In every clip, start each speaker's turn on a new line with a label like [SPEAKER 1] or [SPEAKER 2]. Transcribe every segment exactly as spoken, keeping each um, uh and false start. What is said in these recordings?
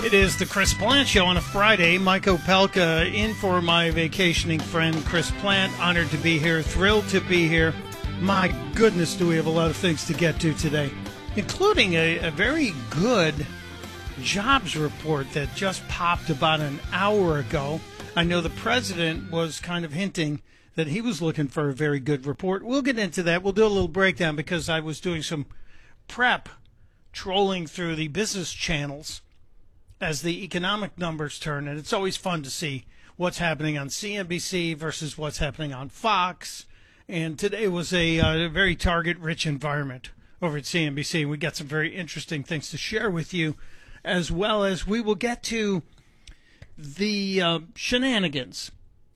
[SPEAKER 1] It is the Chris Plant Show on a Friday. Mike Opelka in for my vacationing friend Chris Plant. Honored to be here, thrilled to be here. My goodness, do we have a lot of things to get to today, including a, a very good jobs report that just popped about an hour ago. I know the president was kind of hinting that he was looking for a very good report. We'll get into that. We'll do a little breakdown because I was doing some prep, trolling through the business channels as the economic numbers turn, and it's always fun to see what's happening on C N B C versus what's happening on Fox. And today was a uh, very target-rich environment over at C N B C. We got some very interesting things to share with you, as well as we will get to the uh, shenanigans.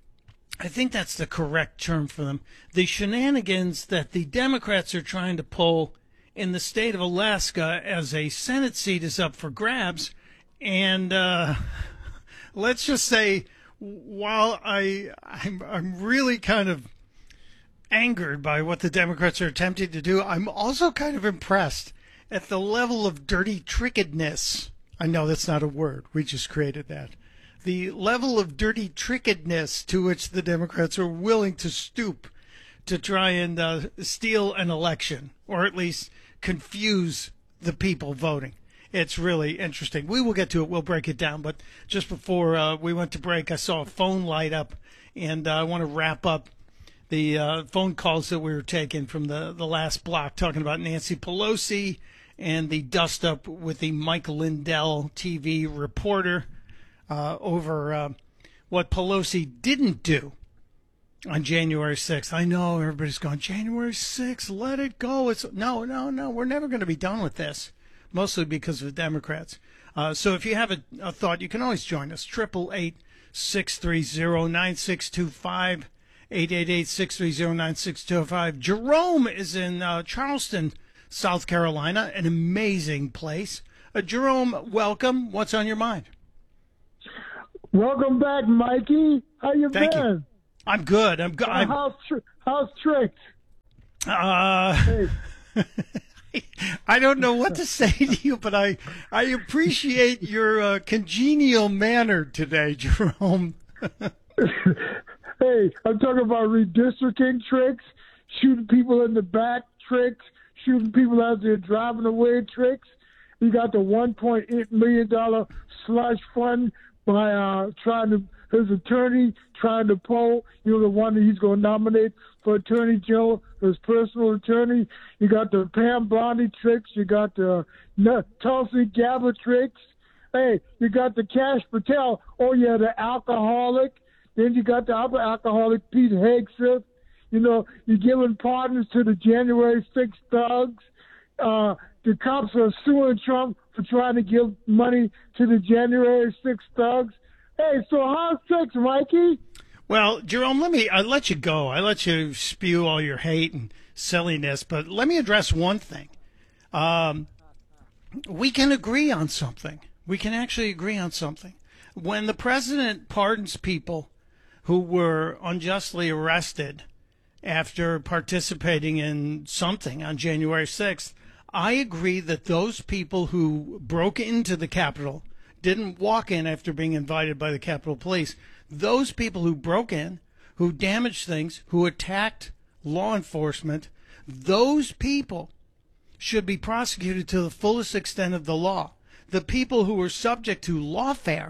[SPEAKER 1] I think that's the correct term for them. The shenanigans that the Democrats are trying to pull in the state of Alaska as a Senate seat is up for grabs. And uh, let's just say, while I, I'm, I'm really kind of angered by what the Democrats are attempting to do, I'm also kind of impressed at the level of dirty trickedness. I know that's not a word. We just created that. The level of dirty trickedness to which the Democrats are willing to stoop to try and uh, steal an election, or at least confuse the people voting. It's really interesting. We will get to it. We'll break it down. But just before uh, we went to break, I saw a phone light up, and uh, I want to wrap up the uh, phone calls that we were taking from the, the last block, talking about Nancy Pelosi and the dust-up with the Mike Lindell T V reporter uh, over uh, what Pelosi didn't do on January sixth. I know everybody's going, January sixth, let it go. It's No, no, no, we're never going to be done with this. Mostly because of the Democrats. Uh, so if you have a, a thought, you can always join us. eight eight eight, six three zero, nine six two five, eight eight eight, six three zero, nine six two five. Jerome is in uh, Charleston, South Carolina, an amazing place. Uh, Jerome, welcome. What's on your mind?
[SPEAKER 2] Welcome back, Mikey. How you
[SPEAKER 1] Thank
[SPEAKER 2] been?
[SPEAKER 1] You. I'm good. I'm good.
[SPEAKER 2] Uh, how's, tr- how's Trick?
[SPEAKER 1] Uh...
[SPEAKER 2] Hey.
[SPEAKER 1] I don't know what to say to you, but I I appreciate your uh, congenial manner today, Jerome.
[SPEAKER 2] Hey, I'm talking about redistricting tricks, shooting people in the back tricks, shooting people as they're driving away tricks. You got the one point eight million dollars slush fund by uh, trying to his attorney trying to pull, you know, the one that he's going to nominate for Attorney General, his personal attorney. You got the Pam Bondi tricks. You got the uh, Tulsi Gabbard tricks. Hey, you got the Cash Patel. Oh, yeah, the alcoholic. Then you got the other alcoholic, Pete Hegseth. You know, you're giving pardons to the January sixth thugs. Uh, the cops are suing Trump for trying to give money to the January sixth thugs. Hey, so how's tricks, Mikey?
[SPEAKER 1] Well, Jerome, let me, I let you go. I let you spew all your hate and silliness, but let me address one thing. Um, we can agree on something. We can actually agree on something. When the president pardons people who were unjustly arrested after participating in something on January sixth, I agree that those people who broke into the Capitol, didn't walk in after being invited by the Capitol Police, those people who broke in, who damaged things, who attacked law enforcement, those people should be prosecuted to the fullest extent of the law. The people who were subject to lawfare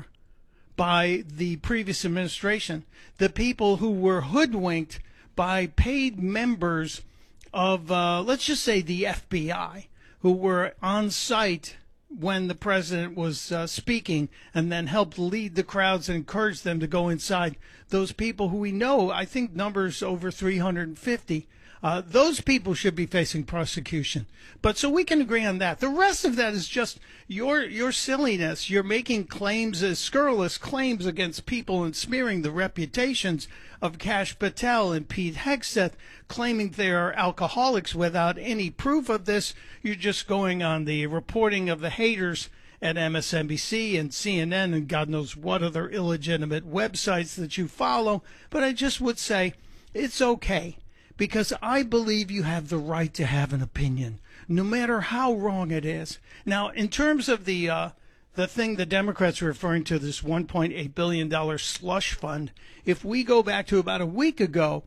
[SPEAKER 1] by the previous administration, the people who were hoodwinked by paid members of, uh, let's just say, the F B I, who were on site when the president was uh, speaking and then helped lead the crowds and encourage them to go inside. Those people who we know, I think numbers over three hundred fifty, uh, those people should be facing prosecution. But so we can agree on that. The rest of that is just your your silliness. You're making claims, uh, scurrilous claims against people and smearing the reputations of Cash Patel and Pete Hegseth, claiming they are alcoholics without any proof of this. You're just going on the reporting of the haters at M S N B C and C N N and God knows what other illegitimate websites that you follow. But I just would say it's okay, because I believe you have the right to have an opinion, no matter how wrong it is. Now, in terms of the uh, the thing the Democrats are referring to, this one point eight billion dollars slush fund, if we go back to about a week ago,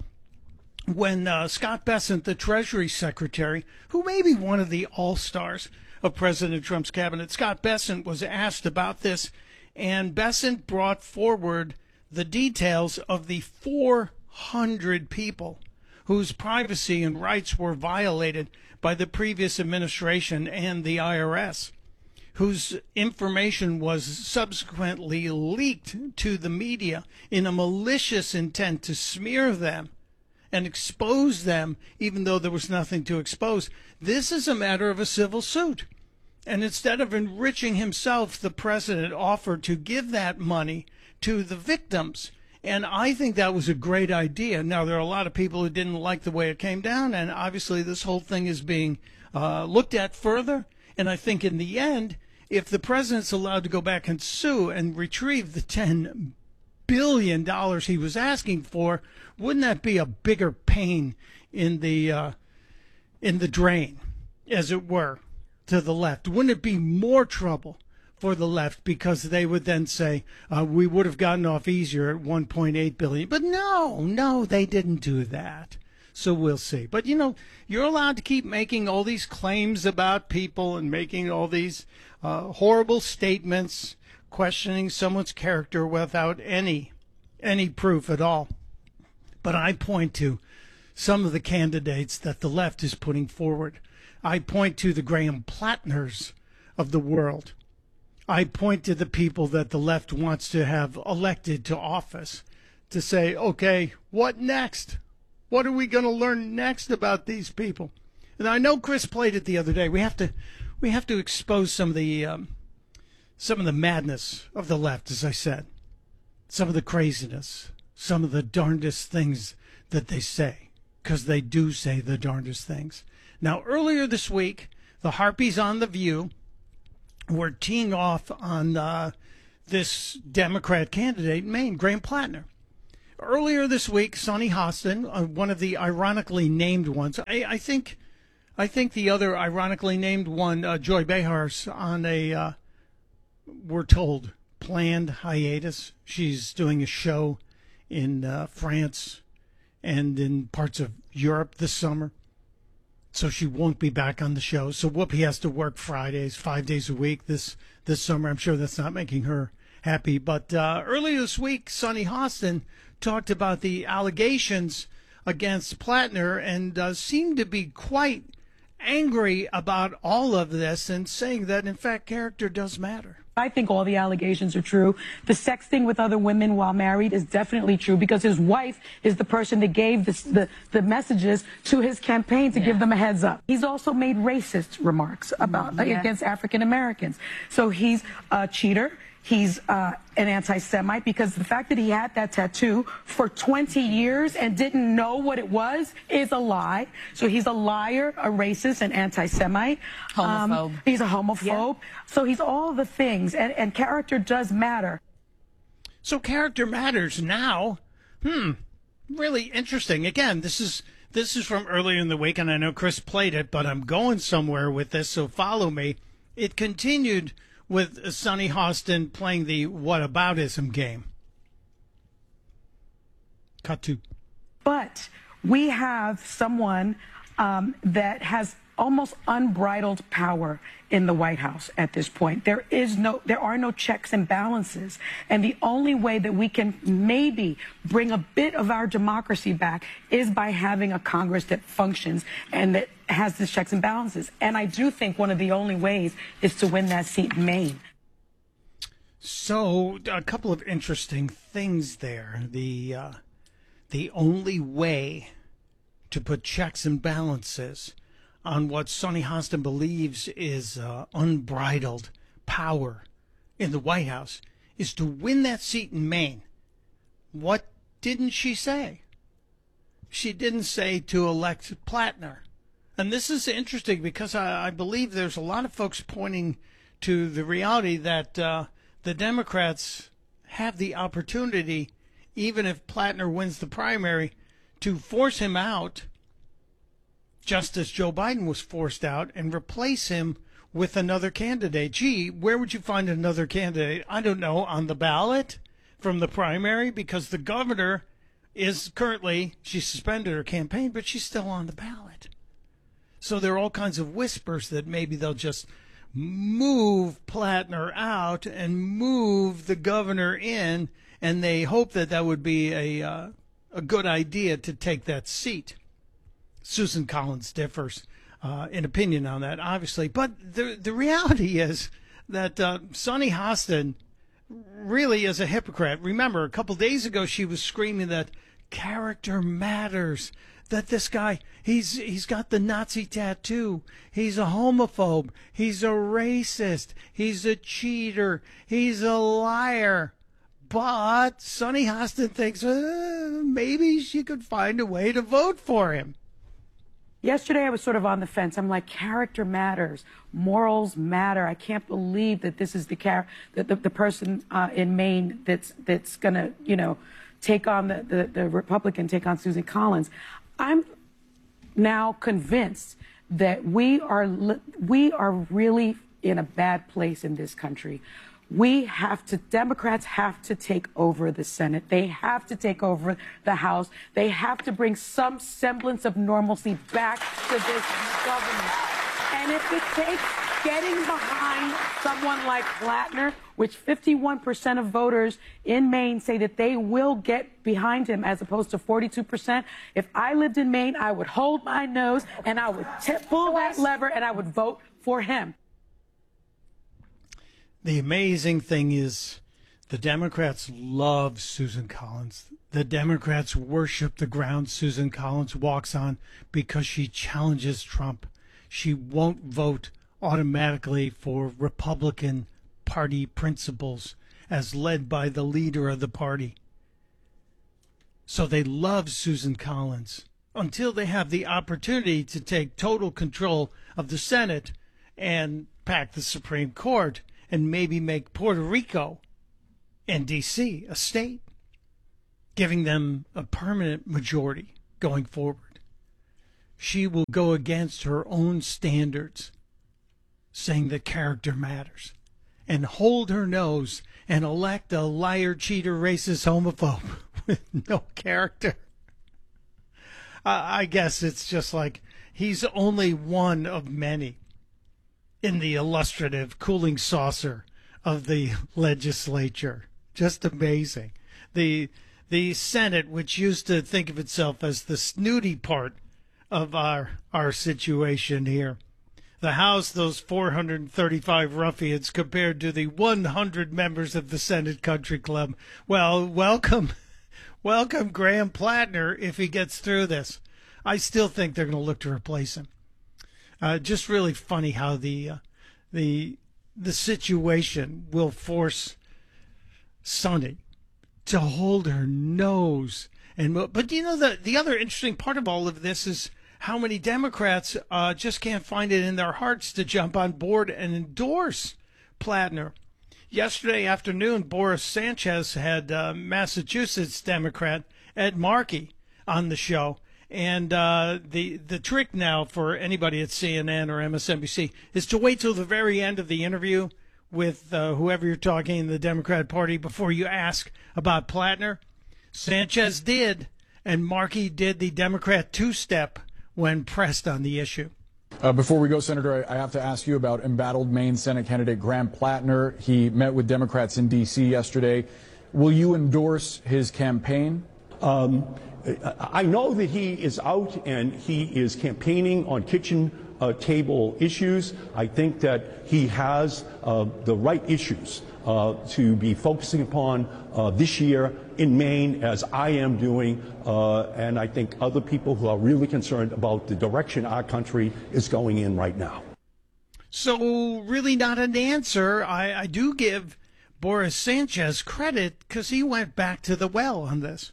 [SPEAKER 1] when uh, Scott Bessent, the Treasury Secretary, who may be one of the all-stars of President Trump's cabinet, Scott Bessent was asked about this, and Bessent brought forward the details of the four hundred people whose privacy and rights were violated by the previous administration and the I R S, whose information was subsequently leaked to the media in a malicious intent to smear them and expose them, even though there was nothing to expose. This is a matter of a civil suit. And instead of enriching himself, the president offered to give that money to the victims. And I think that was a great idea. Now, there are a lot of people who didn't like the way it came down, and obviously this whole thing is being uh, looked at further. And I think in the end, if the president's allowed to go back and sue and retrieve the ten billion dollars he was asking for, wouldn't that be a bigger pain in the uh, in the drain, as it were, to the left? Wouldn't it be more trouble for the left, because they would then say uh, we would have gotten off easier at one point eight billion dollars? But no, no, they didn't do that. So we'll see. But, you know, you're allowed to keep making all these claims about people and making all these uh, horrible statements, questioning someone's character without any any proof at all. But I point to some of the candidates that the left is putting forward. I point to the Graham Plattners of the world. I point to the people that the left wants to have elected to office to say, okay, what next? What are we going to learn next about these people? And I know Chris played it the other day. We have to, we have to expose some of the, um, some of the madness of the left, as I said, some of the craziness, some of the darndest things that they say, because they do say the darndest things. Now, earlier this week, the Harpies on The View were teeing off on uh, this Democrat candidate in Maine, Graham Plattner. Earlier this week, Sonny Hostin, uh, one of the ironically named ones, I, I think, I think the other ironically named one, uh, Joy Behar, on a, uh, we're told, planned hiatus. She's doing a show in uh, France and in parts of Europe this summer, so she won't be back on the show. So Whoopi has to work Fridays, five days a week this this summer. I'm sure that's not making her happy. But uh, earlier this week, Sonny Hostin talked about the allegations against Plattner and uh, seemed to be quite angry about all of this and saying that, in fact, character does matter.
[SPEAKER 3] I think all the allegations are true. The sexting with other women while married is definitely true, because his wife is the person that gave this, the, the messages to his campaign to yeah. give them a heads up. He's also made racist remarks about yeah. against African Americans. So he's a cheater. He's uh, an anti-Semite, because the fact that he had that tattoo for twenty years and didn't know what it was is a lie. So he's a liar, a racist, an anti-Semite.
[SPEAKER 4] Homophobe.
[SPEAKER 3] Um, he's a homophobe. Yeah. So he's all the things, and, and character does matter.
[SPEAKER 1] So character matters now. Hmm. Really interesting. Again, this is this is from earlier in the week, and I know Chris played it, but I'm going somewhere with this, so follow me. It continued with Sonny Hostin playing the whataboutism game. Cut to.
[SPEAKER 3] But we have someone um, that has almost unbridled power in the White House at this point. There is no, there are no checks and balances. And the only way that we can maybe bring a bit of our democracy back is by having a Congress that functions and that has the checks and balances. And I do think one of the only ways is to win that seat in Maine.
[SPEAKER 1] So a couple of interesting things there. The, uh, the only way to put checks and balances on what Sonny Hostin believes is uh, unbridled power in the White House is to win that seat in Maine. What didn't she say? She didn't say to elect Plattner. And this is interesting, because I, I believe there's a lot of folks pointing to the reality that uh, the Democrats have the opportunity, even if Plattner wins the primary, to force him out, just as Joe Biden was forced out, and replace him with another candidate. Gee, where would you find another candidate? I don't know, on the ballot from the primary, because the governor is currently, she suspended her campaign, but she's still on the ballot. So there are all kinds of whispers that maybe they'll just move Plattner out and move the governor in, and they hope that that would be a uh, a good idea to take that seat. Susan Collins differs uh, in opinion on that, obviously, but the the reality is that uh, Sunny Hostin really is a hypocrite. Remember, a couple days ago she was screaming that character matters, that this guy, he's he's got the Nazi tattoo, he's a homophobe, he's a racist, he's a cheater, he's a liar. But Sunny Hostin thinks uh, maybe she could find a way to vote for him.
[SPEAKER 3] Yesterday, I was sort of on the fence. I'm like, character matters, morals matter. I can't believe that this is the char- the, the, the person uh, in Maine that's that's gonna, you know, take on the, the the Republican, take on Susan Collins. I'm now convinced that we are li- we are really in a bad place in this country. We have to, Democrats have to take over the Senate. They have to take over the House. They have to bring some semblance of normalcy back to this government. And if it takes getting behind someone like Plattner, which fifty-one percent of voters in Maine say that they will get behind him as opposed to forty-two percent, if I lived in Maine, I would hold my nose and I would t- pull that lever and I would vote for him.
[SPEAKER 1] The amazing thing is the Democrats love Susan Collins. The Democrats worship the ground Susan Collins walks on because she challenges Trump. She won't vote automatically for Republican Party principles as led by the leader of the party. So they love Susan Collins until they have the opportunity to take total control of the Senate and pack the Supreme Court and maybe make Puerto Rico and D C a state, giving them a permanent majority going forward. She will go against her own standards, saying that character matters, and hold her nose and elect a liar, cheater, racist, homophobe with no character. Uh, I guess it's just like he's only one of many in the illustrative cooling saucer of the legislature. Just amazing. The the Senate, which used to think of itself as the snooty part of our our situation here. The House, those four hundred thirty-five ruffians compared to the one hundred members of the Senate Country Club. Well, welcome. Welcome Graham Plattner if he gets through this. I still think they're going to look to replace him. Uh, just really funny how the uh, the the situation will force Sunny to hold her nose and but you know the the other interesting part of all of this is how many Democrats uh, just can't find it in their hearts to jump on board and endorse Plattner. Yesterday afternoon, Boris Sanchez had uh, Massachusetts Democrat Ed Markey on the show. And uh, the the trick now for anybody at C N N or M S N B C is to wait till the very end of the interview with uh, whoever you're talking in the Democrat Party before you ask about Plattner. Sanchez did, and Markey did the Democrat two-step when pressed on the issue.
[SPEAKER 4] Uh, before we go, Senator, I, I have to ask you about embattled Maine Senate candidate Graham Plattner. He met with Democrats in D C yesterday. Will you endorse his campaign?
[SPEAKER 5] Um, I know that he is out and he is campaigning on kitchen uh, table issues. I think that he has uh, the right issues uh, to be focusing upon uh, this year in Maine, as I am doing, uh, and I think other people who are really concerned about the direction our country is going in right now.
[SPEAKER 1] So really not an answer. I, I do give Boris Sanchez credit because he went back to the well on this.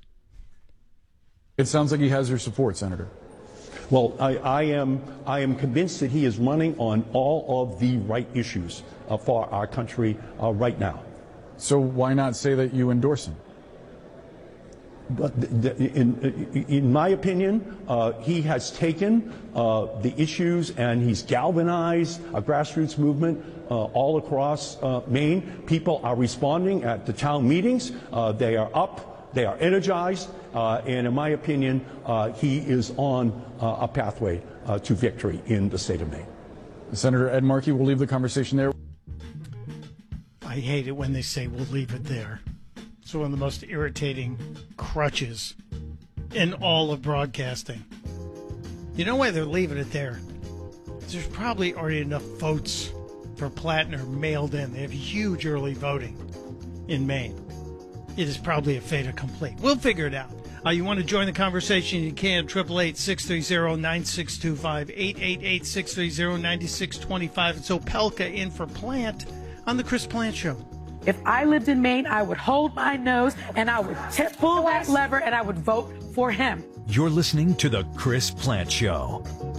[SPEAKER 4] It sounds like he has your support, Senator.
[SPEAKER 5] Well, I, I am I am convinced that he is running on all of the right issues uh, for our country uh, right now.
[SPEAKER 4] So why not say that you endorse him?
[SPEAKER 5] But in, in my opinion, uh, he has taken uh, the issues and he's galvanized a grassroots movement uh, all across uh, Maine. People are responding at the town meetings. Uh, they are up. They are energized. Uh, and in my opinion, uh, he is on uh, a pathway uh, to victory in the state of Maine.
[SPEAKER 4] Senator Ed Markey, we'll leave the conversation there.
[SPEAKER 1] I hate it when they say we'll leave it there. It's one of the most irritating crutches in all of broadcasting. You know why they're leaving it there? There's probably already enough votes for Plattner mailed in. They have huge early voting in Maine. It is probably a fait accompli. We'll figure it out. Uh, you want to join the conversation, you can. eight eight eight, six three zero, nine six two five. eight eight eight, six three zero, nine six two five. And so Pelka in for Plant on the Chris Plant Show.
[SPEAKER 3] If I lived in Maine, I would hold my nose and I would t- pull that lever and I would vote for him.
[SPEAKER 6] You're listening to the Chris Plant Show.